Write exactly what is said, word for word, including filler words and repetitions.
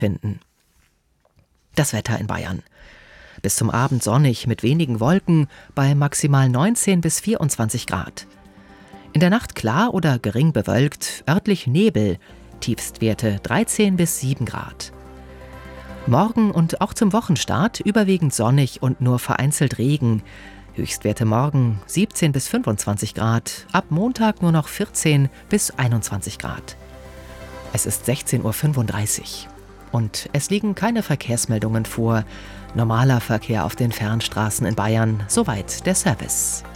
finden. Das Wetter in Bayern. Bis zum Abend sonnig mit wenigen Wolken bei maximal neunzehn bis vierundzwanzig Grad. In der Nacht klar oder gering bewölkt, örtlich Nebel, Tiefstwerte dreizehn bis sieben Grad. Morgen und auch zum Wochenstart überwiegend sonnig und nur vereinzelt Regen. Höchstwerte morgen siebzehn bis fünfundzwanzig Grad, ab Montag nur noch vierzehn bis einundzwanzig Grad. Es ist sechzehn Uhr fünfunddreißig und es liegen keine Verkehrsmeldungen vor. Normaler Verkehr auf den Fernstraßen in Bayern, soweit der Service.